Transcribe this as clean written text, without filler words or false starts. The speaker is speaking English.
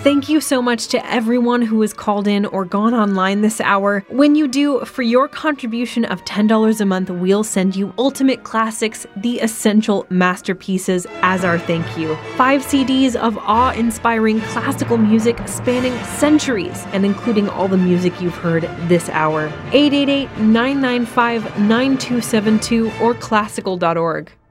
Thank you so much to everyone who has called in or gone online this hour. When you do, for your contribution of $10 a month, we'll send you Ultimate Classics, the essential masterpieces, as our thank you. 5 CDs of awe-inspiring classical music spanning centuries and including all the music you've heard this hour. 888-995-9272 or classical.org.